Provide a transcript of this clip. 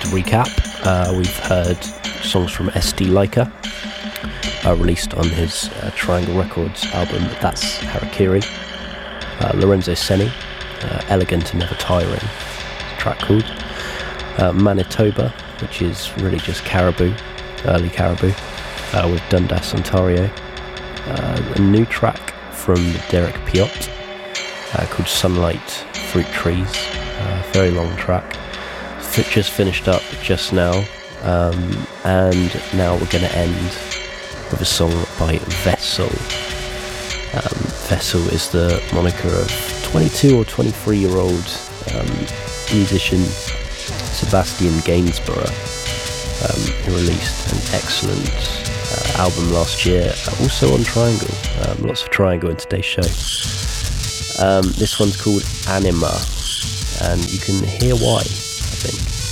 recap, we've heard songs from SD Leica, released on his Triangle Records album That's Harakiri. Lorenzo Senni, Elegant and Never Tiring, a track called. Manitoba, which is really just Caribou, early Caribou, with Dundas Ontario. A new track from Derek Piot called Sunlight Fruit Trees, very long track. Just finished up just now, and now we're going to end with a song by Vessel. Vessel is the moniker of 22 or 23-year-old musician Sebastian Gainsborough, who released an excellent album last year, also on Triangle. Lots of Triangle in today's show. This one's called Anima, and you can hear why, I think.